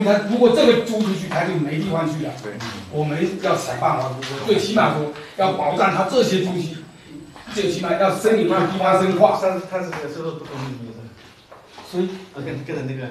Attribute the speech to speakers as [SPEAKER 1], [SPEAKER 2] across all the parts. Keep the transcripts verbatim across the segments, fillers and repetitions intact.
[SPEAKER 1] 他如果这个租出去，他就没地方去了。对，我们要想办法，最起码说要保障他这些东西，最起码要生有地方生化。
[SPEAKER 2] 但是他是收入不同意思，
[SPEAKER 1] 所以
[SPEAKER 2] 啊，跟跟着那个，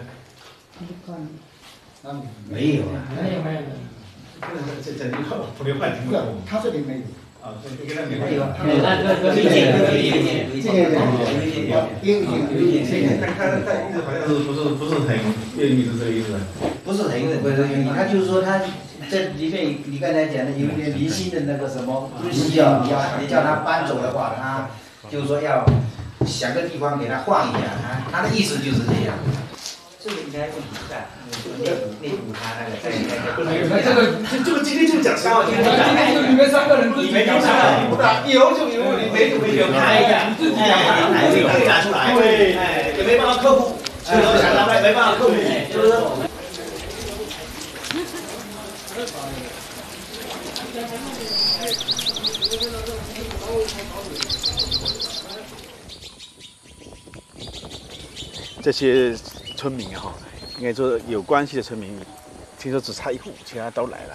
[SPEAKER 3] 没有啊，
[SPEAKER 4] 没有没有。
[SPEAKER 2] 跟着这这这个普通话听不懂。
[SPEAKER 5] 他这里没有。
[SPEAKER 2] 啊，这跟他没
[SPEAKER 3] 没有，
[SPEAKER 2] 关系。
[SPEAKER 3] 没有，那个理解可以理解，理解，
[SPEAKER 5] 英语
[SPEAKER 2] 这个他他他意思好像是不是不是很愿意是这个意思？
[SPEAKER 3] 不是很不是很愿意，他就是说他这里面你刚才讲的有点离心的那个什么东西啊，你要你叫他搬走的话，他就是说要想个地方给他换一下，他他的意思就是这样。这个应该问题不大，内部内部他那个在
[SPEAKER 1] 没有，那这个
[SPEAKER 2] 这这个今天就讲三个，
[SPEAKER 1] 今天就你们三个人自己
[SPEAKER 2] 没讲三个，不大，有就有，你没就没有，
[SPEAKER 1] 看一下，自己讲，
[SPEAKER 2] 哎，这个可以拿出来，对，哎，也没办法克服，所以说想拿来没办法克服，是不是？
[SPEAKER 6] 这些村民哈，应该说有关系的村民，听说只差一户，其他都来了。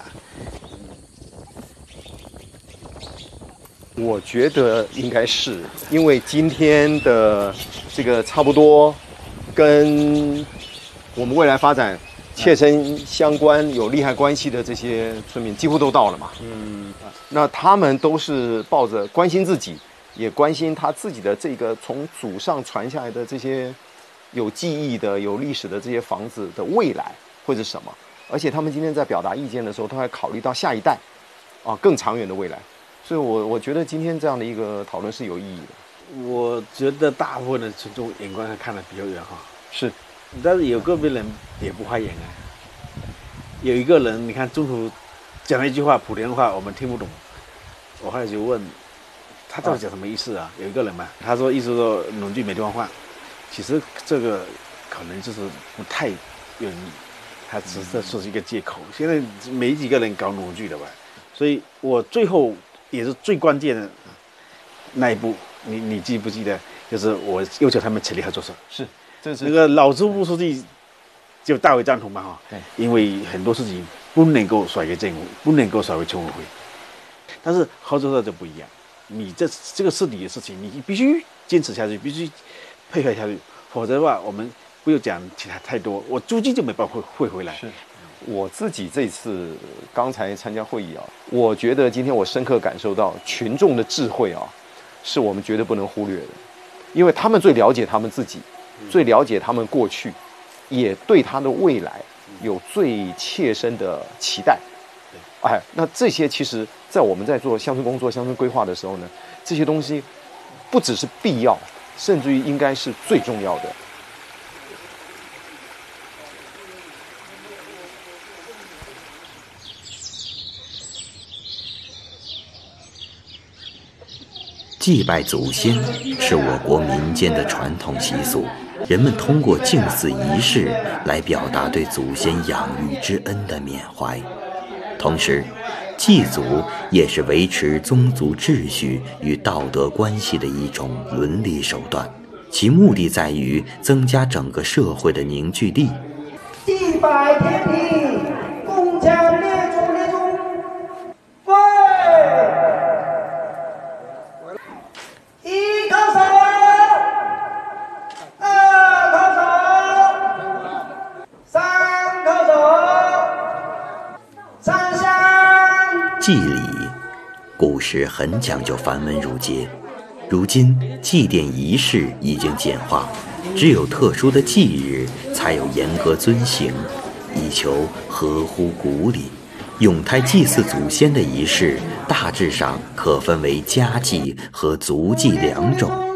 [SPEAKER 7] 我觉得应该是因为今天的这个差不多跟我们未来发展切身相关、有利害关系的这些村民几乎都到了嘛。嗯，那他们都是抱着关心自己，也关心他自己的这个从祖上传下来的这些有记忆的、有历史的这些房子的未来会是什么。而且他们今天在表达意见的时候，他还考虑到下一代，啊，更长远的未来。所以我我觉得今天这样的一个讨论是有意义的。
[SPEAKER 6] 我觉得大部分的群众眼光看得比较远哈，
[SPEAKER 7] 是，
[SPEAKER 6] 但是有个别人也不花眼啊。有一个人，你看中途讲了一句话，莆田话我们听不懂，我后来就问他到底讲什么意思啊？有一个人嘛，他说意思说农具没地方换，其实这个可能就是不太愿意，他只是说是一个借口。现在没几个人搞农具的吧，所以我最后也是最关键的那一步，你你记不记得？就是我要求他们全力合作社。
[SPEAKER 7] 是，这是
[SPEAKER 6] 那个老支部书记就大为赞同嘛哈。对，因为很多事情不能够甩给政府，不能够甩给村委会，但是合作社就不一样。你这这个是你的事情，你必须坚持下去，必须配合下去，否则的话，我们不要讲其他太多，我租金就没办法会会回来。
[SPEAKER 7] 是。我自己这次刚才参加会议啊，我觉得今天我深刻感受到群众的智慧啊，是我们绝对不能忽略的，因为他们最了解他们自己，最了解他们过去，也对他的未来有最切身的期待。哎，那这些其实，在我们在做乡村工作、乡村规划的时候呢，这些东西不只是必要，甚至于应该是最重要的。
[SPEAKER 8] 祭拜祖先是我国民间的传统习俗，人们通过祭祀仪式来表达对祖先养育之恩的缅怀。同时，祭祖也是维持宗族秩序与道德关系的一种伦理手段，其目的在于增加整个社会的凝聚力。
[SPEAKER 5] 祭拜天地，共强列祖列宗，喂！一叩首，二叩手，三叩手，上香。
[SPEAKER 8] 祭礼，古时很讲究繁文缛节，如今祭奠仪式已经简化，只有特殊的忌日才有严格遵行，以求合乎古礼。咏胎祭祀祖先的仪式大致上可分为家祭和族祭两种。